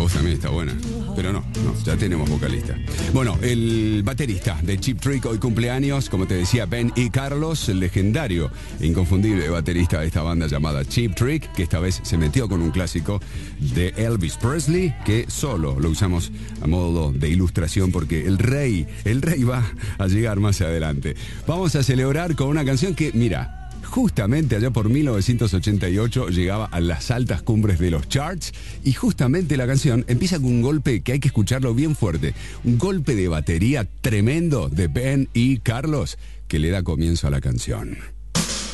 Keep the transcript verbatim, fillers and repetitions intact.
vos también está buena. Pero no, no, ya tenemos vocalista. Bueno, el baterista de Cheap Trick hoy cumpleaños, como te decía, Ben y Carlos, el legendario e inconfundible baterista de esta banda llamada Cheap Trick, que esta vez se metió con un clásico de Elvis Presley, que solo lo usamos a modo de ilustración porque el rey, el rey va a llegar más adelante. Vamos a celebrar con una canción que, mira, justamente allá por mil novecientos ochenta y ocho llegaba a las altas cumbres de los charts y justamente la canción empieza con un golpe que hay que escucharlo bien fuerte, un golpe de batería tremendo de Ben y Carlos que le da comienzo a la canción.